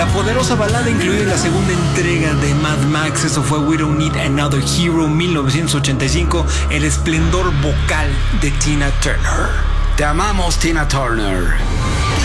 La poderosa balada incluida en la segunda entrega de Mad Max, eso fue We Don't Need Another Hero, 1985, el esplendor vocal de Tina Turner. Te amamos, Tina Turner.